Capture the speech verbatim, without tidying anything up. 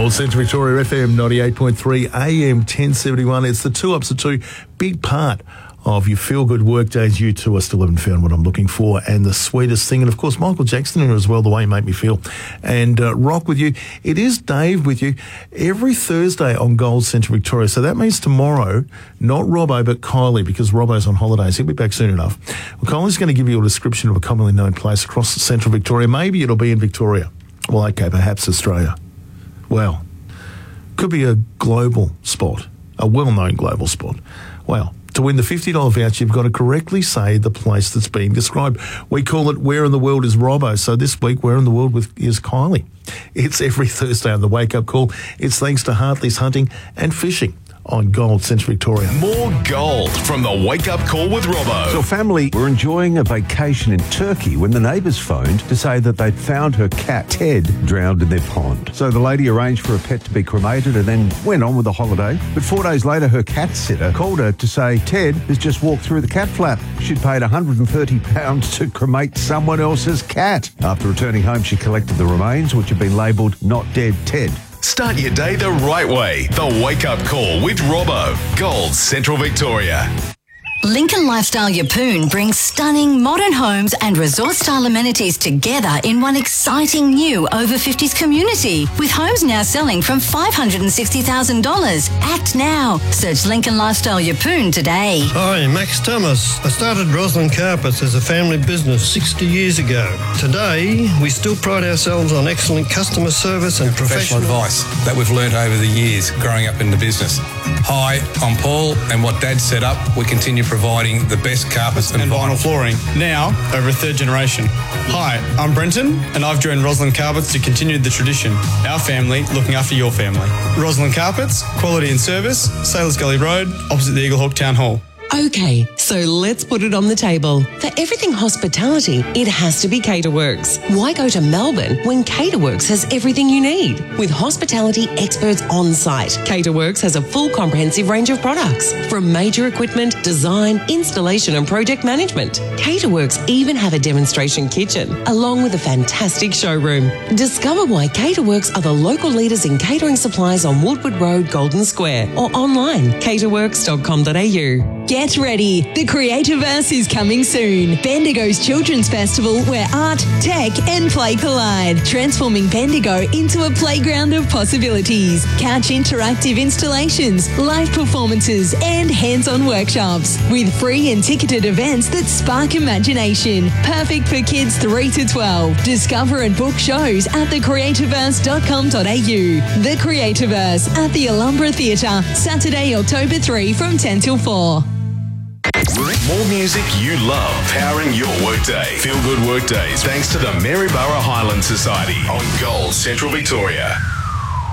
Gold Central Victoria F M ninety-eight point three, A M ten seventy-one. It's the two ups of two. Big part of your feel-good work days. You two, I still haven't found what I'm looking for. And the sweetest thing, and of course, Michael Jackson in it as well, the way he made me feel. And uh, rock with you. It is Dave with you every Thursday on Gold Central Victoria. So that means tomorrow, not Robbo, but Kylie, because Robbo's on holidays. He'll be back soon enough. Well, Kylie's going to give you a description of a commonly known place across Central Victoria. Maybe it'll be in Victoria. Well, okay, perhaps Australia. Well, could be a global spot, a well-known global spot. Well, to win the fifty dollars voucher, you've got to correctly say the place that's being described. We call it Where in the World is Robbo? So this week, Where in the World with, is Kylie? It's every Thursday on the Wake Up Call. It's thanks to Hartley's Hunting and Fishing on Gold Central Victoria. More gold from the Wake Up Call with Robbo. So a family were enjoying a vacation in Turkey when the neighbours phoned to say that they'd found her cat, Ted, drowned in their pond. So the lady arranged for her pet to be cremated and then went on with the holiday. But four days later, her cat sitter called her to say Ted has just walked through the cat flap. She'd paid one hundred thirty pounds to cremate someone else's cat. After returning home, she collected the remains, which had been labelled Not Dead Ted. Start your day the right way. The Wake Up Call with Robbo. Gold Central Victoria. Lincoln Lifestyle Yeppoon brings stunning modern homes and resort-style amenities together in one exciting new over fifties community, with homes now selling from five hundred sixty thousand dollars. Act now. Search Lincoln Lifestyle Yeppoon today. Hi, Max Thomas. I started Roslyn Carpets as a family business sixty years ago. Today, we still pride ourselves on excellent customer service and professional, professional advice that we've learnt over the years growing up in the business. Hi, I'm Paul, and what Dad set up, we continue providing the best carpets and, and vinyl flooring, now over a third generation. Hi, I'm Brenton, and I've joined Roslyn Carpets to continue the tradition. Our family looking after your family. Roslyn Carpets, quality and service, Sailors Gully Road, opposite the Eaglehawk Town Hall. Okay, so let's put it on the table. For everything hospitality, it has to be Caterworks. Why go to Melbourne when Caterworks has everything you need? With hospitality experts on site, Caterworks has a full comprehensive range of products, from major equipment, design, installation and project management. Caterworks even have a demonstration kitchen, along with a fantastic showroom. Discover why Caterworks are the local leaders in catering supplies on Woodward Road, Golden Square, or online, caterworks dot com dot a u. Get ready. The Creativerse is coming soon. Bendigo's Children's Festival, where art, tech and play collide, transforming Bendigo into a playground of possibilities. Couch interactive installations, live performances and hands-on workshops, with free and ticketed events that spark imagination. Perfect for kids three to twelve. Discover and book shows at the creativerse dot com dot a u. The Creativerse at the Alhambra Theatre, Saturday, October third from ten till four. More music you love, powering your workday. Feel good workdays thanks to the Maryborough Highland Society on Gold Central Victoria.